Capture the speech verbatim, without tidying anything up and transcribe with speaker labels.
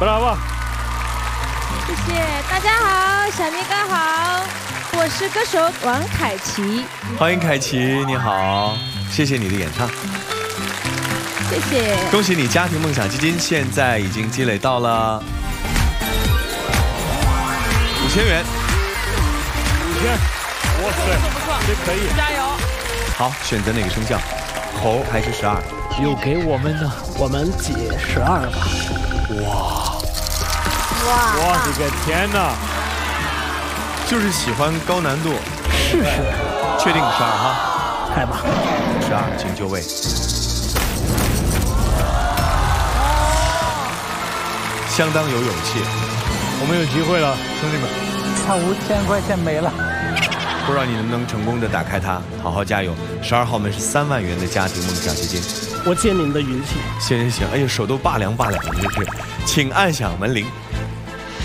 Speaker 1: Bravo！
Speaker 2: 谢谢大家好，小妮哥好，我是歌手王凯琪。
Speaker 3: 欢迎凯琪，你好，谢谢你的演唱。
Speaker 2: 谢谢，
Speaker 3: 恭喜你，家庭梦想基金现在已经积累到了五千元。
Speaker 1: 五千，哇塞，
Speaker 4: 不错不错，
Speaker 1: 这可以，
Speaker 4: 加油！
Speaker 3: 好，选择哪个生肖？猴还是十二？
Speaker 5: 有给我们的，我们解十二吧。
Speaker 3: 哇
Speaker 2: 哇
Speaker 1: 我的个天哪！
Speaker 3: 就是喜欢高难度。
Speaker 5: 试试，
Speaker 3: 确定十二哈？
Speaker 5: 开吧。
Speaker 3: 十二，请就位。相当有勇气，
Speaker 1: 我们有机会了，兄弟们！
Speaker 5: 差五千块钱没了。
Speaker 3: 不知道你能不能成功的打开它，好好加油！十二号门是三万元的家庭梦想基金。
Speaker 5: 我借你们的云气。
Speaker 3: 行行行，哎呦，手都拔凉拔凉的，就是，请按响门铃。